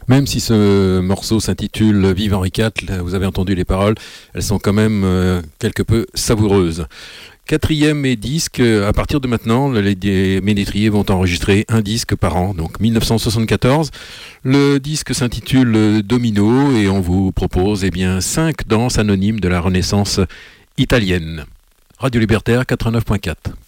Même si ce morceau s'intitule Vive Henri IV, là, vous avez entendu les paroles, elles sont quand même quelque peu savoureuses. Quatrième et disque, à partir de maintenant, les ménétriers vont enregistrer un disque par an, donc 1974. Le disque s'intitule Domino et on vous propose 5 danses anonymes de la Renaissance italienne. Radio Libertaire 89.4.